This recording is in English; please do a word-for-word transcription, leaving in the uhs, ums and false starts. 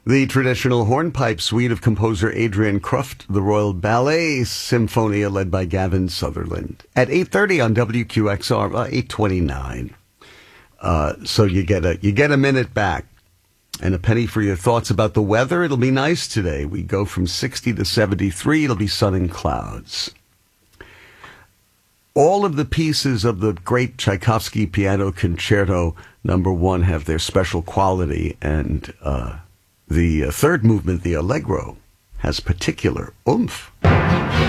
The traditional hornpipe suite of composer Adrian Kruft, the Royal Ballet Symphonia led by Gavin Sutherland. At eight thirty on W Q X R, uh, eight twenty-nine. Uh, so you get a you get a minute back. And a penny for your thoughts about the weather. It'll be nice today. We go from sixty to seventy-three. It'll be sun and clouds. All of the pieces of the great Tchaikovsky Piano Concerto Number One have their special quality, and uh, the uh, third movement, the Allegro, has particular oomph.